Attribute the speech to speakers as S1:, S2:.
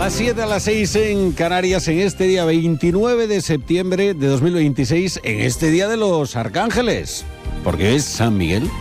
S1: las 7, a las 6 en Canarias, en este día 29 de septiembre de 2026, en este día de los arcángeles, porque es San Miguel.